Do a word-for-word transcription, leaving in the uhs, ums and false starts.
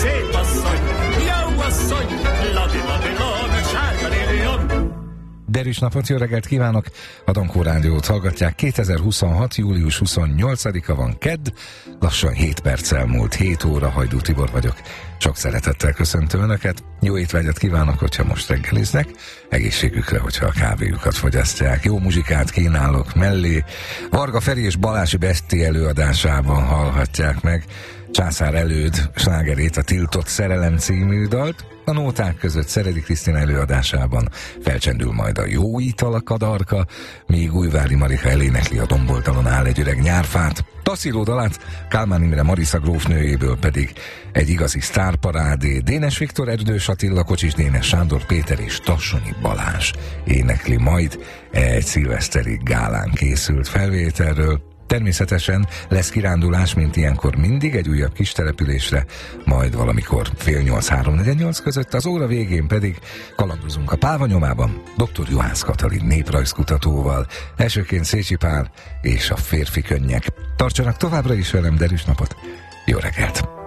szép asszony, jó asszony, labi, labi, labi, sárga lilium. Derűs napot, jó reggelt kívánok! A Dankó Rádiót hallgatják. kétezer-huszonhat. július huszonnyolcadika van, kedd, lassan hét perccel múlt hét óra, Hajdú Tibor vagyok. Sok szeretettel köszöntöm Önöket, jó étvágyat kívánok, hogyha most reggeliznek, egészségükre, hogyha a kávéjukat fogyasztják. Jó muzsikát kínálok mellé. Varga Feri és Balási Besti előadásában hallhatják meg Császár Előd slágerét, a Tiltott Szerelem című dalt. A nóták között Szeredi Krisztina előadásában felcsendül majd a Jó ital a kadarka, míg Újvári Marika elénekli A domboltalon áll egy öreg nyárfát. Tasziló dalát Kálmán Imre Marisa grófnőjéből pedig egy igazi sztárparádé. Dénes Viktor, Erdős Attila, Kocsis Dénes Sándor, Péter és Tassonyi Balázs énekli majd egy szilveszteri gálán készült felvételről. Természetesen lesz kirándulás, mint ilyenkor mindig, egy újabb kis településre, majd valamikor fél nyolc, háromnegyed nyolc között, az óra végén pedig kalandozunk a Pálva nyomában doktor Juhász Katalin néprajzkutatóval, elsőként Szécsi Pál és a Férfi könnyek. Tartsanak továbbra is velem, derűs napot, jó reggelt!